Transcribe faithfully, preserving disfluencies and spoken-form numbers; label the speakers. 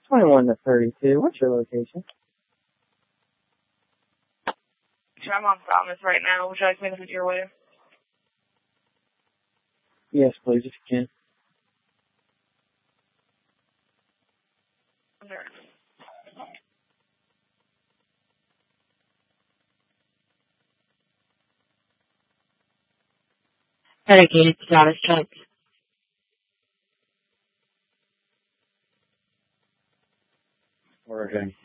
Speaker 1: twenty-one to thirty-two. What's your location?
Speaker 2: I'm on Thomas right now. Would you like me to put your way?
Speaker 1: Yes, please, if you can.
Speaker 2: Under.
Speaker 3: Dedicated status check.
Speaker 1: Origin.